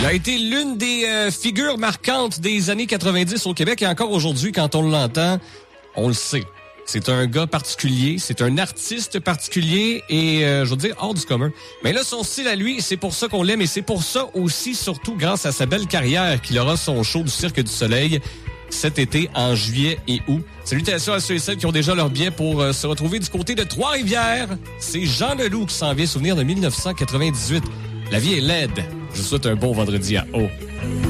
Il a été l'une des figures marquantes des années 90 au Québec et encore aujourd'hui, quand on l'entend, on le sait. C'est un gars particulier, c'est un artiste particulier et, je veux dire, hors du commun. Mais là, son style à lui, c'est pour ça qu'on l'aime et c'est pour ça aussi, surtout grâce à sa belle carrière, qu'il aura son show du Cirque du Soleil cet été en juillet et août. Salutations à ceux et celles qui ont déjà leur billet pour se retrouver du côté de Trois-Rivières. C'est Jean Leloup qui s'en vient souvenir de 1998. La vie est laide. Je vous souhaite un bon vendredi à O.